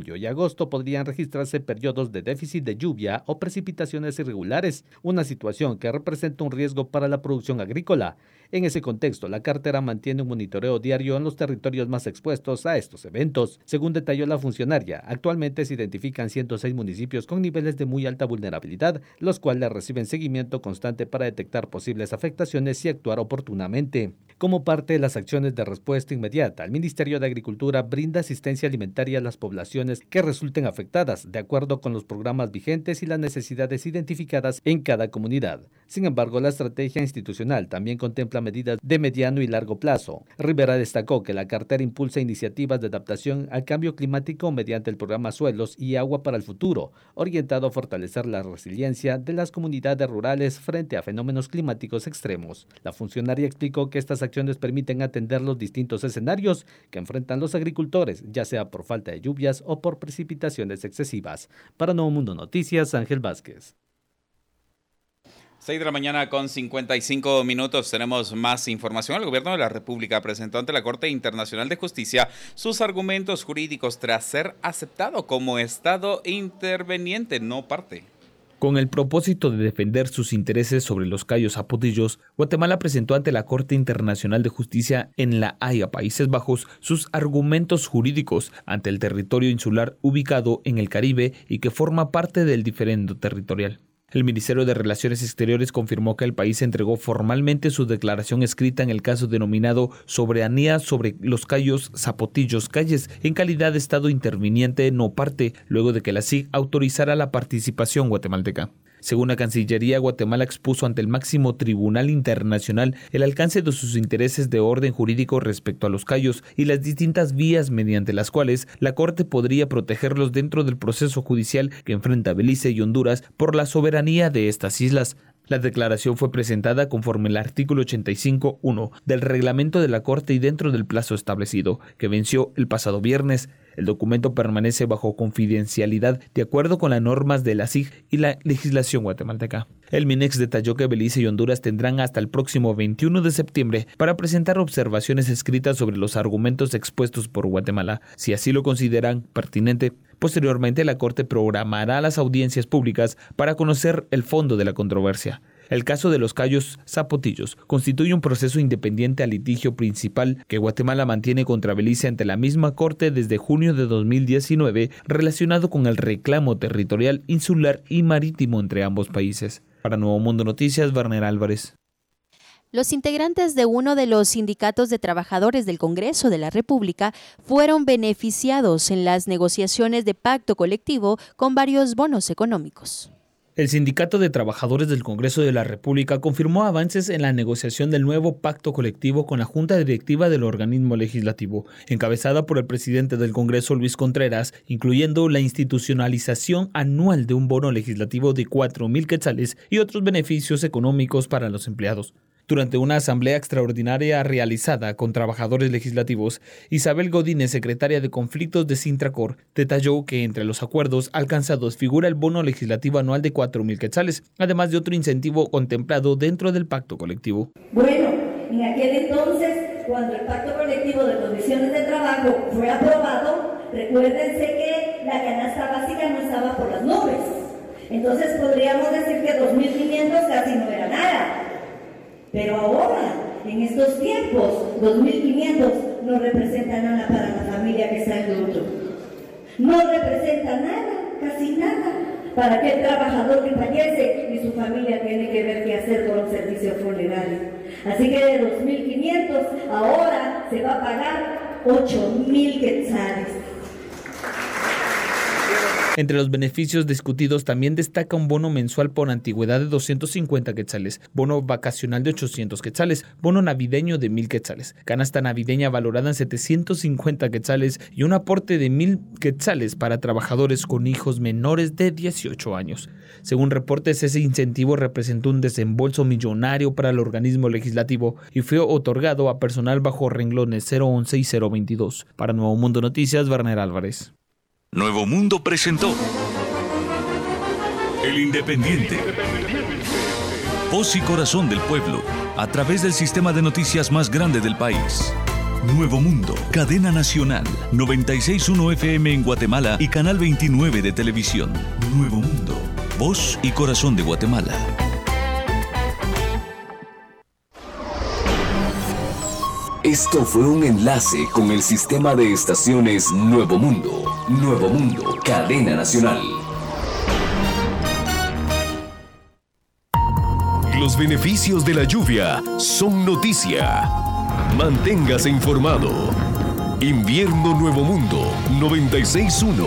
julio y agosto podrían registrarse periodos de déficit de lluvia o precipitaciones irregulares, una situación que representa un riesgo para la producción agrícola. En ese contexto, la cartera mantiene un monitoreo diario en los territorios más expuestos a estos eventos. Según detalló la funcionaria, actualmente se identifican 106 municipios con niveles de muy alta vulnerabilidad, los cuales reciben seguimiento constante para detectar posibles afectaciones y actuar oportunamente. Como parte de las acciones de respuesta inmediata, el Ministerio de Agricultura brinda asistencia alimentaria a las poblaciones que resulten afectadas, de acuerdo con los programas vigentes y las necesidades identificadas en cada comunidad. Sin embargo, la estrategia institucional también contempla medidas de mediano y largo plazo. Rivera destacó que la cartera impulsa iniciativas de adaptación al cambio climático mediante el programa Suelos y Agua para el Futuro, orientado a fortalecer la resiliencia de las comunidades rurales frente a fenómenos climáticos extremos. La funcionaria explicó que estas acciones permiten atender los distintos escenarios que enfrentan los agricultores, ya sea por falta de lluvias o por precipitaciones excesivas. Para Nuevo Mundo Noticias, Ángel Vázquez. 6 de la mañana con 55 minutos. Tenemos más información. El gobierno de la República presentó ante la Corte Internacional de Justicia sus argumentos jurídicos tras ser aceptado como Estado interveniente, no parte. Con el propósito de defender sus intereses sobre los Cayos Zapotillos, Guatemala presentó ante la Corte Internacional de Justicia en La Haya, Países Bajos, sus argumentos jurídicos ante el territorio insular ubicado en el Caribe y que forma parte del diferendo territorial. El Ministerio de Relaciones Exteriores confirmó que el país entregó formalmente su declaración escrita en el caso denominado Soberanía sobre los Cayos Zapotillos Calles en calidad de Estado interviniente no parte, luego de que la CIG autorizara la participación guatemalteca. Según la Cancillería, Guatemala expuso ante el máximo tribunal internacional el alcance de sus intereses de orden jurídico respecto a los Cayos y las distintas vías mediante las cuales la Corte podría protegerlos dentro del proceso judicial que enfrenta Belice y Honduras por la soberanía de estas islas. La declaración fue presentada conforme al artículo 85.1 del reglamento de la Corte y dentro del plazo establecido, que venció el pasado viernes. El documento permanece bajo confidencialidad de acuerdo con las normas de la CIG y la legislación guatemalteca. El MINEX detalló que Belice y Honduras tendrán hasta el próximo 21 de septiembre para presentar observaciones escritas sobre los argumentos expuestos por Guatemala, si así lo consideran pertinente. Posteriormente, la Corte programará las audiencias públicas para conocer el fondo de la controversia. El caso de los Cayos Zapotillos constituye un proceso independiente al litigio principal que Guatemala mantiene contra Belice ante la misma Corte desde junio de 2019, relacionado con el reclamo territorial, insular y marítimo entre ambos países. Para Nuevo Mundo Noticias, Werner Álvarez. Los integrantes de uno de los sindicatos de trabajadores del Congreso de la República fueron beneficiados en las negociaciones de pacto colectivo con varios bonos económicos. El Sindicato de Trabajadores del Congreso de la República confirmó avances en la negociación del nuevo pacto colectivo con la Junta Directiva del organismo legislativo, encabezada por el presidente del Congreso, Luis Contreras, incluyendo la institucionalización anual de un bono legislativo de 4,000 quetzales y otros beneficios económicos para los empleados. Durante una asamblea extraordinaria realizada con trabajadores legislativos, Isabel Godínez, secretaria de Conflictos de Sintracor, detalló que entre los acuerdos alcanzados figura el bono legislativo anual de 4,000 quetzales, además de otro incentivo contemplado dentro del pacto colectivo. Bueno, en aquel entonces, cuando el pacto colectivo de condiciones de trabajo fue aprobado, recuérdense que la canasta básica no estaba por las nubes. Entonces podríamos decir que 2.500 casi no era nada. Pero ahora, en estos tiempos, 2.500 no representa nada para la familia que está en luto. No representa nada, casi nada, para aquel trabajador que fallece y su familia tiene que ver qué hacer con un servicio funerario. Así que de 2.500 ahora se va a pagar 8,000 quetzales. Entre los beneficios discutidos también destaca un bono mensual por antigüedad de 250 quetzales, bono vacacional de 800 quetzales, bono navideño de 1,000 quetzales, canasta navideña valorada en 750 quetzales y un aporte de 1,000 quetzales para trabajadores con hijos menores de 18 años. Según reportes, ese incentivo representó un desembolso millonario para el organismo legislativo y fue otorgado a personal bajo renglones 011 y 022. Para Nuevo Mundo Noticias, Werner Álvarez. Nuevo Mundo presentó El Independiente. Voz y corazón del pueblo, a través del sistema de noticias más grande del país. Nuevo Mundo, cadena nacional, 96.1 FM en Guatemala y Canal 29 de televisión. Nuevo Mundo, voz y corazón de Guatemala. Esto fue un enlace con el sistema de estaciones Nuevo Mundo. Nuevo Mundo, cadena nacional. Los beneficios de la lluvia son noticia. Manténgase informado. Invierno Nuevo Mundo 96.1.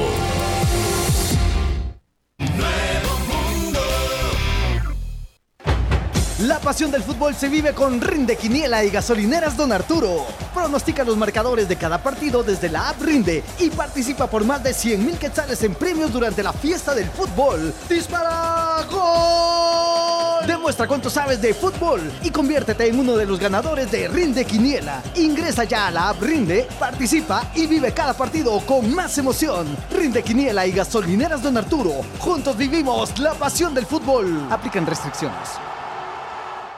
La pasión del fútbol se vive con Rinde Quiniela y Gasolineras Don Arturo. Pronostica los marcadores de cada partido desde la app Rinde y participa por más de 100,000 quetzales en premios durante la fiesta del fútbol. ¡Dispara! ¡Gol! Demuestra cuánto sabes de fútbol y conviértete en uno de los ganadores de Rinde Quiniela. Ingresa ya a la app Rinde, participa y vive cada partido con más emoción. Rinde Quiniela y Gasolineras Don Arturo. Juntos vivimos la pasión del fútbol. Aplican restricciones.